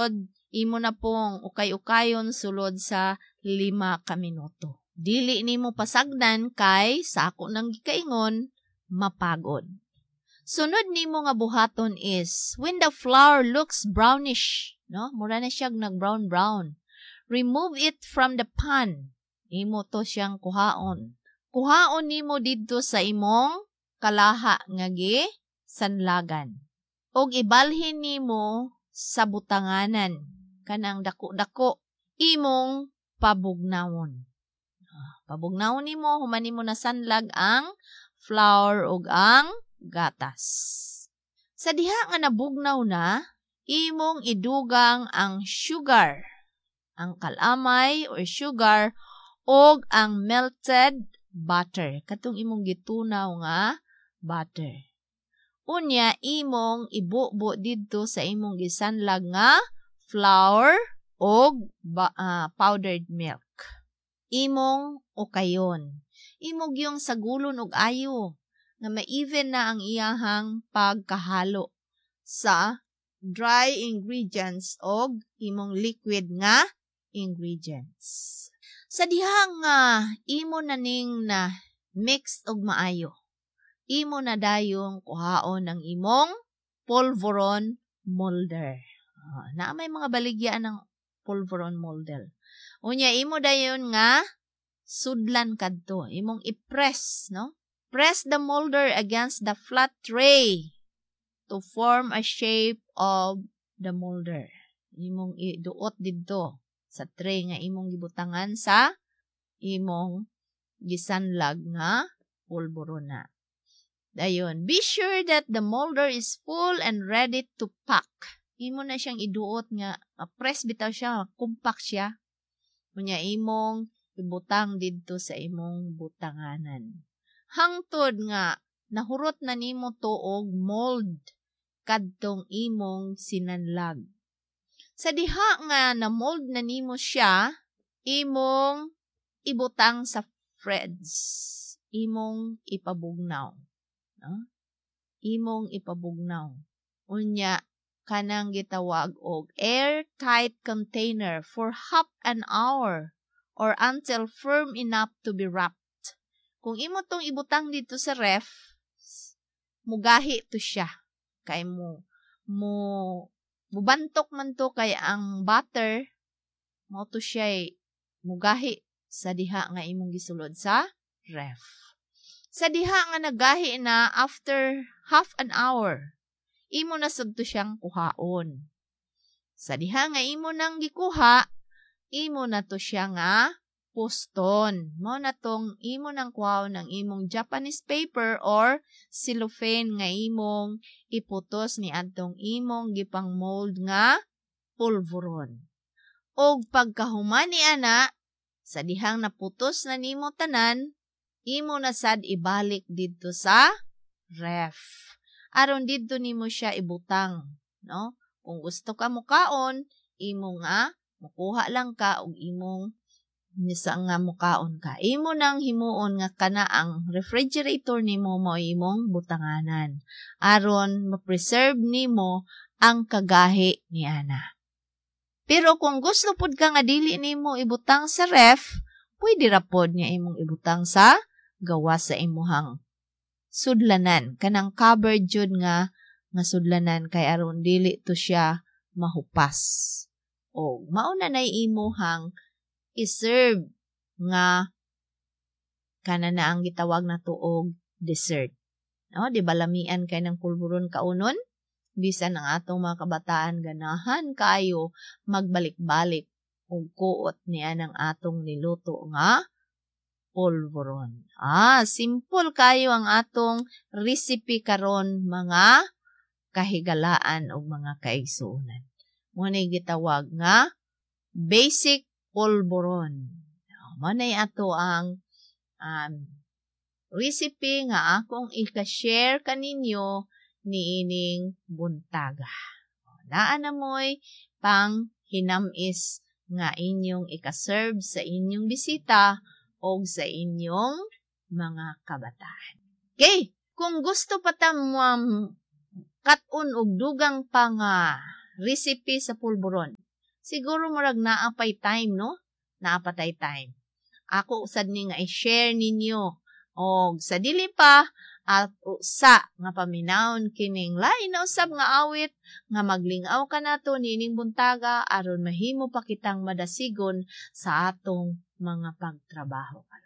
sunod, imo na pong ukay-ukayon sulod sa 5 ka minuto. Dili nimo pasagdan kay sa ako nang gikaingon, mapagod. Sunod nimo nga buhaton is when the flour looks brownish, no? Mura na siya nag-brown. Remove it from the pan. Imo to siyang kuhaon. Kuhaon nimo didto sa imong kalaha nga sanlagan. Og ibalhin nimo sa butanganan kanang dako-dako imong pabugnawon. Pabugnawon nimo human nimo na sanlag ang flour ug ang gatas. Sa diha nga nabugnaw na, imong idugang ang sugar, ang kalamay or sugar, og ang melted butter. Katong imong gitunaw nga butter. Unya, imong ibubo didto sa imong gisanlag nga flour og powdered milk. Imong ukayon. Imong yung sagulon og ayo na ma-even na ang iyahang pagkahalo sa dry ingredients og imong liquid nga ingredients. Sa dihang imo na ning na mixed og maayo, imo na dayong kuhaon ng imong polvoron molder. Na may mga baligyan ng polvoron molder. Unya imo dayon nga sudlan kadto, imong i-press, no? Press the molder against the flat tray to form a shape of the molder. Imong iduot didto sa tray nga imong gibutangan sa imong gisanlag nga pulburon na. Dayon, be sure that the molder is full and ready to pack. Imo na siyang iduot nga, press bitaw siya, compact siya. Kunya imong ibutang didto sa imong butanganan. Hangtod nga nahurot na nimo to og mold kadtong imong sinanlag. Sa diha nga na mold na nimo siya, imong ibutang sa threads. Imong ipabugnaw. No? Imong ipabugnaw. Unya kanang gitawag og airtight container for half an hour or until firm enough to be wrapped. Kung imo tong ibutang dito sa ref, mugahi to siya. Kay mubantok man to kay ang butter, mo to siya mugahi sa diha nga imong gisulod sa ref. Sa diha nga nagahi na after half an hour, imo na sad to siyang kuhaon. Sa diha nga imo nang gikuha, imo na to siya nga poston. Mo na tong imo nang kuhaon ng imong Japanese paper or cellophane nga imong iputos ni adtong imong gipang mold nga pulveron. Og pagkahuman ni ana, sa dihang naputos na nimo tanan, imo na sad ibalik didto sa ref. Aron didto nimo siya ibutang, no? Kung gusto ka mukaon, imo nga mukuha lang ka og imong nisa nga mukaon ka. Imo nang himuon nga kana ang refrigerator nimo mo imong butanganan. Aron ma-preserve nimo ang kagahi ni ana. Pero kung gusto pud ka nga dili nimo ibutang sa ref, pwede ra pod nga imong ibutang sa gawas sa imuhang sudlanan. Kanang covered jud nga sudlanan kay aron dili to siya mahupas. O mauna na imuhang i-serve nga kana na ang gitawag na tuog dessert. No, di ba lamian kay ng pulburon kaunon? Bisan ang atong mga kabataan ganahan kayo magbalik-balik og kuot niya ng atong niluto nga pulburon. Simple kayo ang atong recipe karon mga kahigalaan o mga kaigsuonan. Muna'y gitawag nga basic pulburon. Manay ato ang recipe nga akong ika-share kaninyo niining buntaga. Naa na mo'y pang hinamis nga inyong ika-serve sa inyong bisita o sa inyong mga kabataan. Okay, kung gusto pa ta mo kat-un og dugang pa nga recipe sa pulburon. Siguro murag naapay time, no? Naapatay time. Ako usad ni nga i-share ninyo. O sa dili pa, at usa nga paminawon kining lain na usab nga awit nga maglingaw ka nato nining buntaga aron mahimo pa kitang madasigon sa atong mga pagtrabaho.